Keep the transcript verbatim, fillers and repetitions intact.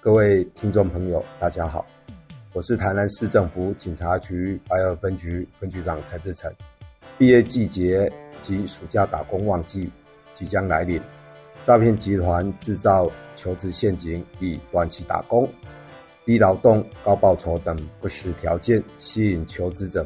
各位听众朋友，大家好，我是台南市政府警察局白河分局分局长蔡志成。毕业季节及暑假打工旺季即将来临，诈骗集团制造求职陷阱，以短期打工、低劳动、高报酬等不实条件吸引求职者